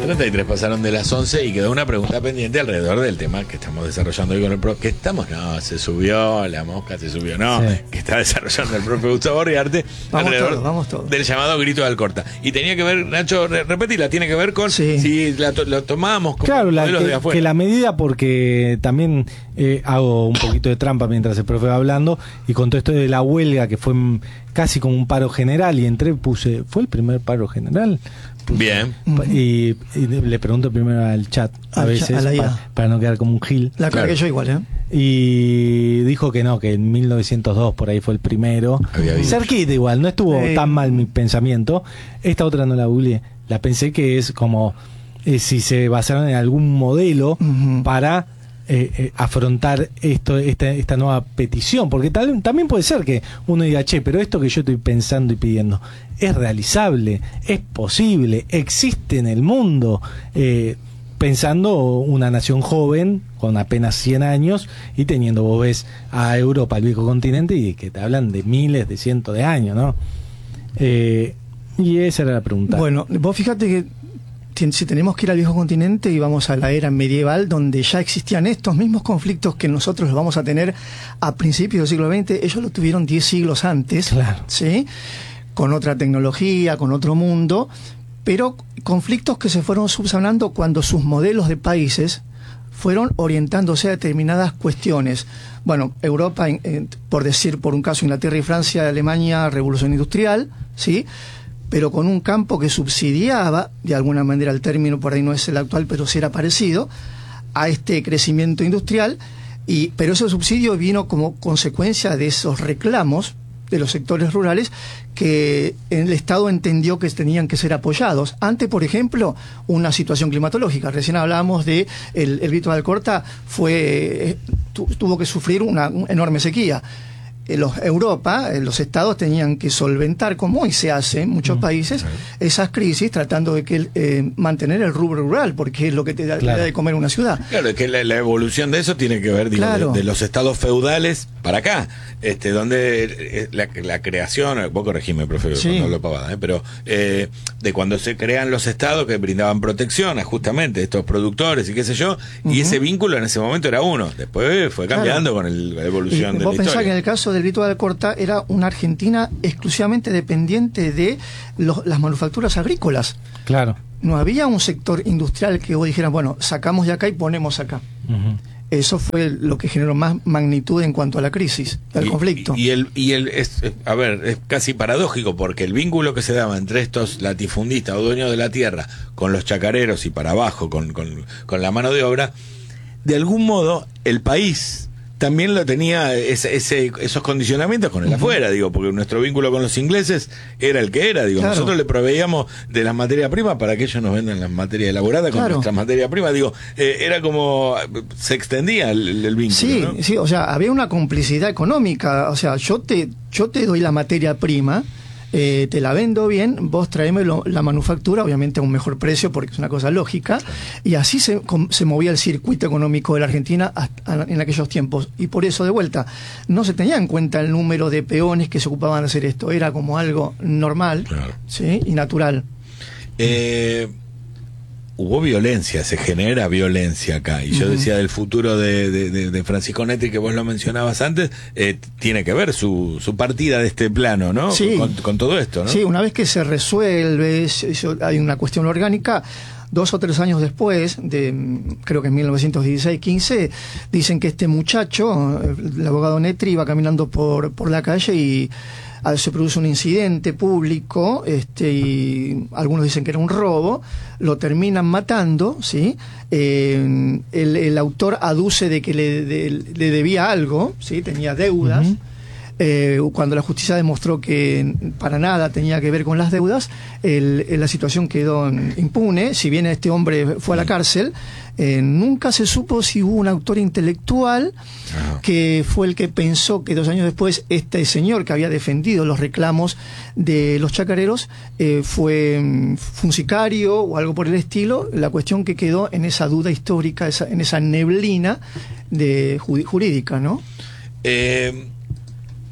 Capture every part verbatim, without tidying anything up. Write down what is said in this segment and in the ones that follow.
treinta y tres pasaron de las once y quedó una pregunta pendiente alrededor del tema que estamos desarrollando hoy con el propio. ¿Qué estamos? No, se subió, la mosca se subió, no. Sí. Que está desarrollando el propio Gustavo Orriarte alrededor todos, vamos todos. del llamado grito de Alcorta. Y tenía que ver, Nacho, re, repetila, tiene que ver con sí. si la to, lo tomábamos como claro, la, modelos que, de afuera. Que la medida, porque también eh, hago un poquito de trampa mientras el profe va hablando, y con todo esto de la huelga, que fue casi como un paro general, y entré, puse, ¿fue el primer paro general? Bien. Y, y le pregunto primero al chat a, a veces a pa, para no quedar como un gil. La claro que yo igual, ¿eh? Y dijo que no, que en mil novecientos dos por ahí fue el primero. Cerquita igual, no estuvo eh. tan mal mi pensamiento. Esta otra no la googleé. La pensé que es como eh, si se basaron en algún modelo uh-huh. para eh, eh, afrontar esto, esta, esta nueva petición. Porque tal, también puede ser que uno diga, che, pero esto que yo estoy pensando y pidiendo es realizable, es posible, existe en el mundo, eh, pensando una nación joven con apenas cien años y teniendo, vos ves a Europa, el viejo continente, y que te hablan de miles, de cientos de años, ¿no? Eh, y esa era la pregunta. Bueno, vos fíjate que si tenemos que ir al viejo continente y vamos a la era medieval, donde ya existían estos mismos conflictos que nosotros los vamos a tener a principios del siglo veinte, ellos lo tuvieron diez siglos antes, claro. ¿sí? Con otra tecnología, con otro mundo, pero conflictos que se fueron subsanando cuando sus modelos de países fueron orientándose a determinadas cuestiones. Bueno, Europa, en, en, por decir, por un caso, Inglaterra y Francia, Alemania, revolución industrial, ¿sí? Pero con un campo que subsidiaba, de alguna manera el término por ahí no es el actual, pero sí era parecido, a este crecimiento industrial, y pero ese subsidio vino como consecuencia de esos reclamos de los sectores rurales que el Estado entendió que tenían que ser apoyados. Ante, por ejemplo, una situación climatológica. Recién hablábamos de el, el grito de Alcorta, fue, tu, tuvo que sufrir una, una enorme sequía. Los, Europa, los estados tenían que solventar, como hoy se hace en muchos mm, países, claro. esas crisis, tratando de que eh, mantener el rubro rural, porque es lo que te da, claro. te da de comer una ciudad. Claro, es que la, la evolución de eso tiene que ver, digo, claro. de, de los estados feudales para acá, este, donde la, la creación, vos corregime, profe, sí. cuando hablo pavada, ¿eh? pero eh, de cuando se crean los estados que brindaban protección a justamente estos productores y qué sé yo, uh-huh. y ese vínculo en ese momento era uno, después fue cambiando claro. con el, la evolución y de vos la pensás historia. Que en el caso del grito de Alcorta era una Argentina exclusivamente dependiente de los, las manufacturas agrícolas. Claro. No había un sector industrial que vos dijeras, bueno, sacamos de acá y ponemos acá. Uh-huh. Eso fue lo que generó más magnitud en cuanto a la crisis, al y, conflicto. Y el, y el es, a ver, es casi paradójico, porque el vínculo que se daba entre estos latifundistas o dueños de la tierra con los chacareros y para abajo, con, con, con la mano de obra, de algún modo el país también lo tenía ese, ese, esos condicionamientos con el uh-huh. afuera, digo, porque nuestro vínculo con los ingleses era el que era, digo, claro. nosotros le proveíamos de las materias primas para que ellos nos vendan las materias elaboradas con claro. nuestras materias primas, digo, eh, era como, se extendía el, el vínculo, sí, ¿no? Sí, o sea, había una complicidad económica, o sea, yo te, yo te doy la materia prima, Eh, te la vendo bien, vos traeme lo, la manufactura, obviamente a un mejor precio porque es una cosa lógica, y así se, com, se movía el circuito económico de la Argentina hasta, en aquellos tiempos, y por eso de vuelta no se tenía en cuenta el número de peones que se ocupaban de hacer esto, era como algo normal, claro. ¿sí? y natural. Eh... Hubo violencia, se genera violencia acá, y yo uh-huh. decía del futuro de, de, de Francisco Netri, que vos lo mencionabas antes, eh, tiene que ver su, su partida de este plano, ¿no? Sí. Con, con todo esto, ¿no? Sí, una vez que se resuelve, hay una cuestión orgánica, dos o tres años después, de creo que en mil novecientos dieciséis quince, dicen que este muchacho, el abogado Netri, iba caminando por, por la calle y se produce un incidente público, este, y algunos dicen que era un robo, lo terminan matando, ¿sí? Eh, el, el autor aduce de que le, de, le debía algo, ¿sí? Tenía deudas. Uh-huh. Eh, cuando la justicia demostró que para nada tenía que ver con las deudas, el, la situación quedó impune. Si bien este hombre fue a la cárcel, eh, nunca se supo si hubo un autor intelectual Ajá. que fue el que pensó que dos años después este señor que había defendido los reclamos de los chacareros eh, fue, fue un sicario o algo por el estilo. La cuestión que quedó en esa duda histórica, esa, en esa neblina de jurídica, ¿no? Eh...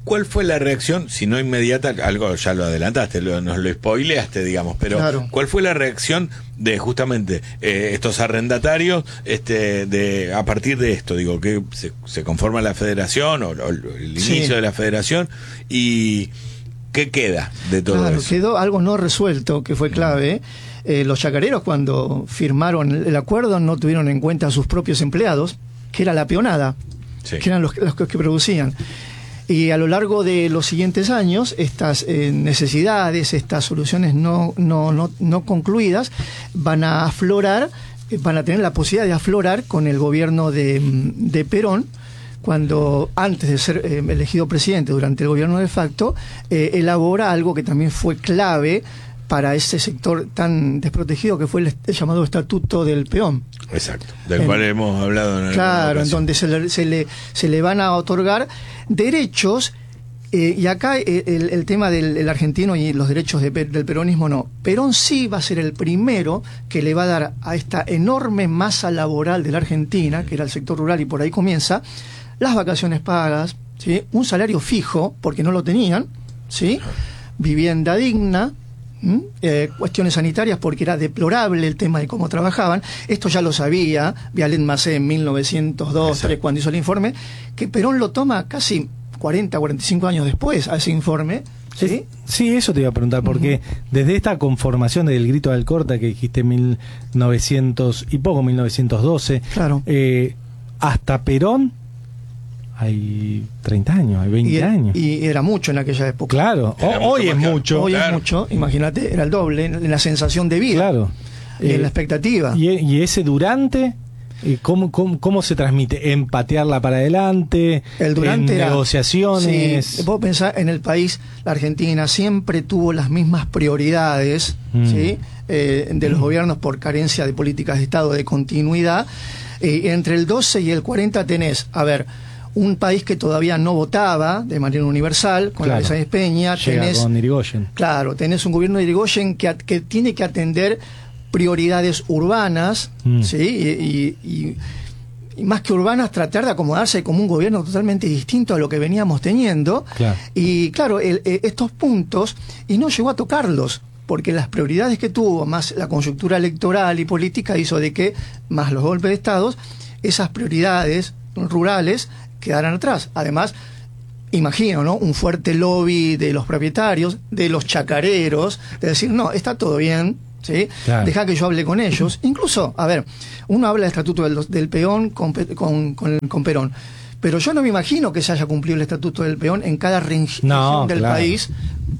¿cuál fue la reacción, si no inmediata, algo ya lo adelantaste, lo, nos lo spoileaste, digamos, pero claro. ¿cuál fue la reacción de justamente eh, estos arrendatarios este, de a partir de esto? Digo, que se, se conforma la federación o, o el inicio sí. de la federación y ¿qué queda de todo claro, eso? Quedó algo no resuelto que fue clave. Eh, los chacareros cuando firmaron el acuerdo no tuvieron en cuenta a sus propios empleados, que era la peonada, sí. que eran los, los que producían. Y a lo largo de los siguientes años, estas eh, necesidades, estas soluciones no, no, no, no concluidas, van a aflorar, van a tener la posibilidad de aflorar con el gobierno de, de Perón, cuando antes de ser eh, elegido presidente durante el gobierno de facto, eh, elabora algo que también fue clave para ese sector tan desprotegido que fue el, el llamado Estatuto del Peón. Exacto, del en, cual hemos hablado en Claro, en donde se le, se, le, se le van a otorgar derechos, eh, y acá el, el tema del el argentino y los derechos de, del peronismo no. Perón sí va a ser el primero que le va a dar a esta enorme masa laboral de la Argentina, que era el sector rural y por ahí comienza, las vacaciones pagas, ¿sí? Un salario fijo, porque no lo tenían, ¿sí? Vivienda digna, ¿Mm? Eh, cuestiones sanitarias porque era deplorable el tema de cómo trabajaban. Esto ya lo sabía Vialet Macé en mil novecientos dos, tres, cuando hizo el informe, que Perón lo toma casi cuarenta, cuarenta y cinco años después a ese informe. ¿Sí? Sí, eso te iba a preguntar, porque uh-huh. desde esta conformación del Grito de Alcorta que dijiste mil novecientos y poco, mil novecientos doce, claro. eh, hasta Perón hay treinta años, hay veinte y, años. Y era mucho en aquella época. Claro, o, hoy es mucho. Hoy claro. es mucho, imagínate, era el doble en la sensación de vida. Claro. En eh, la expectativa. Y, y ese durante, ¿cómo, cómo, ¿cómo se transmite? ¿En patearla para adelante? El durante ¿En era, negociaciones? Sí, vos pensás, en el país, la Argentina siempre tuvo las mismas prioridades, mm. ¿sí? Eh, de los mm. gobiernos por carencia de políticas de Estado, de continuidad. Eh, entre el doce y el cuarenta tenés, a ver, un país que todavía no votaba de manera universal, con claro. la Sáenz Peña, Llega tenés, con Irigoyen. Claro, tenés un gobierno de Irigoyen que, que tiene que atender prioridades urbanas, mm. ¿sí? Y, y, y más que urbanas, tratar de acomodarse como un gobierno totalmente distinto a lo que veníamos teniendo. Claro. Y claro, el, el, estos puntos, y no llegó a tocarlos, porque las prioridades que tuvo, más la coyuntura electoral y política, hizo de que, más los golpes de Estado, esas prioridades rurales quedaran atrás. Además, imagino, ¿no? Un fuerte lobby de los propietarios, de los chacareros, de decir, no, está todo bien, ¿sí? Claro. Deja que yo hable con ellos. Incluso, a ver, uno habla del estatuto del, del peón con, con, con, con Perón, pero yo no me imagino que se haya cumplido el estatuto del peón en cada región no, del claro. país,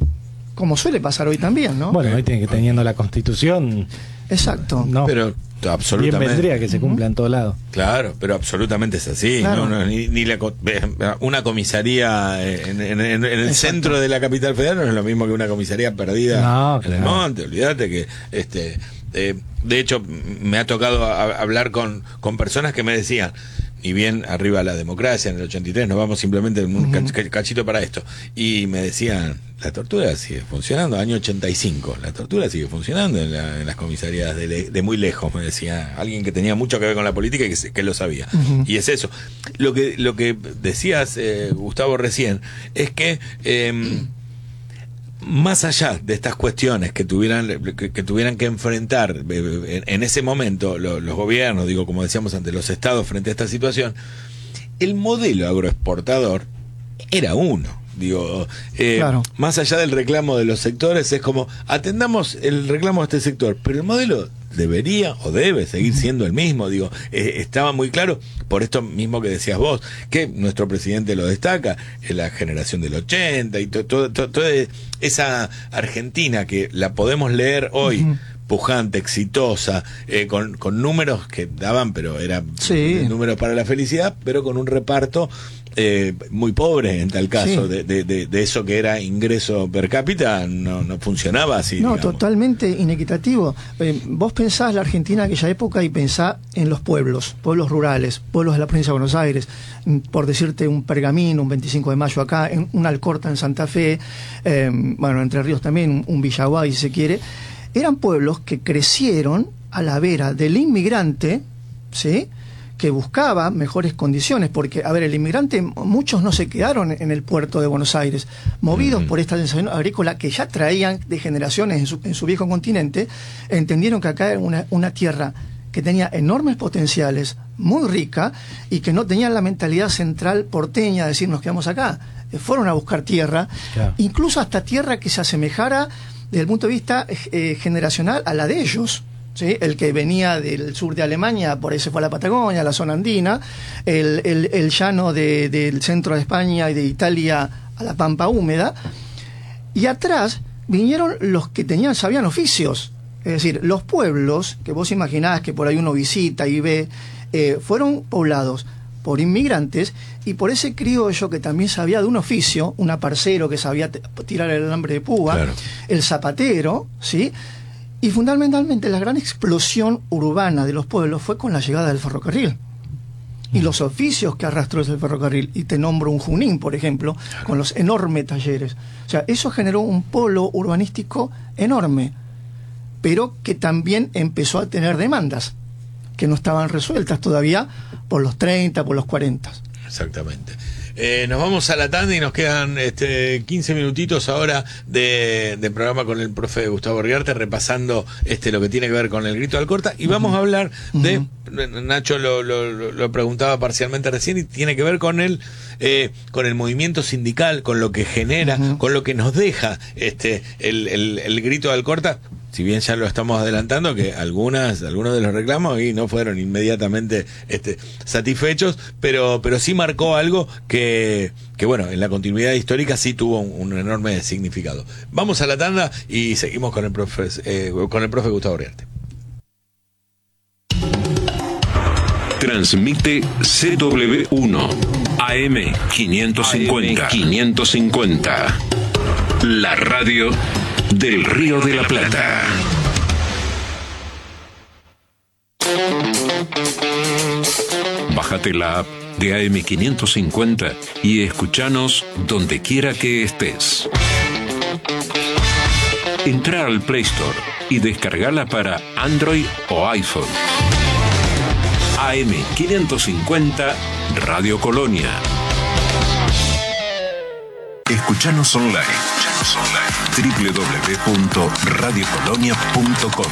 como suele pasar hoy también, ¿no? Bueno, hoy tiene que teniendo la Constitución. Exacto. No. Pero absolutamente. Bien vendría que se cumpla en todo lado. Claro, pero absolutamente es así. Claro. No, no, ni, ni la, una comisaría en, en, en, en el centro de la capital federal no es lo mismo que una comisaría perdida no, en claro. el monte. Olvídate que, este, eh, de hecho, me ha tocado a, hablar con, con personas que me decían, ni bien arriba la democracia en el ochenta y tres, nos vamos simplemente en un uh-huh. cachito para esto. Y me decían, la tortura sigue funcionando, año ochenta y cinco, la tortura sigue funcionando en, la, en las comisarías de, le, de muy lejos, me decía alguien que tenía mucho que ver con la política y que, que lo sabía. Uh-huh. Y es eso. Lo que, lo que decías, eh, Gustavo, recién, es que eh, más allá de estas cuestiones que tuvieran que, que tuvieran que enfrentar en, en ese momento lo, los gobiernos, digo, como decíamos antes, los estados frente a esta situación, el modelo agroexportador era uno. Digo, eh, claro. más allá del reclamo de los sectores, es como, atendamos el reclamo de este sector, pero el modelo debería o debe seguir siendo el mismo. Digo, eh, estaba muy claro, por esto mismo que decías vos, que nuestro presidente lo destaca, en la generación del ochenta y toda to, to, to, esa Argentina que la podemos leer hoy, uh-huh. pujante, exitosa, eh, con, con números que daban, pero era sí. números para la felicidad, pero con un reparto Eh, muy pobre en tal caso, sí. de, de, de, de eso que era ingreso per cápita, no, no funcionaba así. No, digamos. Totalmente inequitativo. Eh, vos pensás la Argentina de aquella época y pensás en los pueblos, pueblos rurales, pueblos de la provincia de Buenos Aires, por decirte un Pergamino, un veinticinco de mayo acá, en, un Alcorta en Santa Fe, eh, bueno, Entre Ríos también, un, un Villaguay si se quiere. Eran pueblos que crecieron a la vera del inmigrante, ¿sí?, que buscaba mejores condiciones, porque, a ver, el inmigrante, muchos no se quedaron en el puerto de Buenos Aires, movidos uh-huh. por esta sensación agrícola que ya traían de generaciones en su, en su viejo continente, entendieron que acá era una, una tierra que tenía enormes potenciales, muy rica, y que no tenían la mentalidad central porteña de decir nos quedamos acá. Eh, fueron a buscar tierra, claro. incluso hasta tierra que se asemejara desde el punto de vista eh, generacional a la de ellos. ¿Sí? El que venía del sur de Alemania, por ahí se fue a la Patagonia, a la zona andina, el, el, el llano de, del centro de España y de Italia a la pampa húmeda, y atrás vinieron los que tenían, sabían oficios, es decir, los pueblos que vos imaginás que por ahí uno visita y ve, eh, fueron poblados por inmigrantes y por ese criollo que también sabía de un oficio, un aparcero que sabía t- tirar el alambre de púa, claro. el zapatero, ¿sí? Y fundamentalmente la gran explosión urbana de los pueblos fue con la llegada del ferrocarril y los oficios que arrastró ese ferrocarril. Y te nombro un Junín, por ejemplo, con los enormes talleres. O sea, eso generó un polo urbanístico enorme, pero que también empezó a tener demandas que no estaban resueltas todavía por los treinta, por los cuarenta. Exactamente. Eh, nos vamos a la tanda y nos quedan este, quince minutitos ahora de, de programa con el profe Gustavo Riarte, repasando este lo que tiene que ver con el grito de Alcorta. Y vamos uh-huh. a hablar de, uh-huh. Nacho lo, lo, lo preguntaba parcialmente recién, y tiene que ver con el, eh, con el movimiento sindical, con lo que genera, uh-huh. con lo que nos deja este el, el, el grito de Alcorta. Si bien ya lo estamos adelantando, que algunas, algunos de los reclamos ahí no fueron inmediatamente este, satisfechos, pero, pero sí marcó algo que, que bueno, en la continuidad histórica sí tuvo un, un enorme significado. Vamos a la tanda y seguimos con el profe, eh, con el profe Gustavo Riarte. Transmite C W uno A M quinientos cincuenta. quinientos cincuenta. La radio del Río de la Plata. Bájate la app de A M quinientos cincuenta y escúchanos donde quiera que estés. Entra al Play Store y descargala para Android o iPhone. A M quinientos cincuenta Radio Colonia. Escuchanos online. Escuchanos online. doble u doble u doble u punto radio colonia punto com.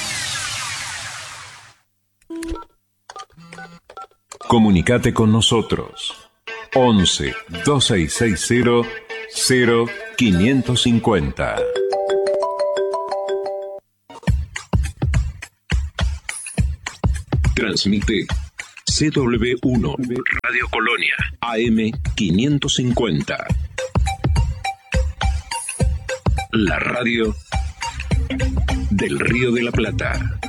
Comunicate con nosotros. once, dos seis seis cero, cero quinientos cincuenta. Transmite C W uno Radio Colonia A M quinientos cincuenta. La radio del Río de la Plata.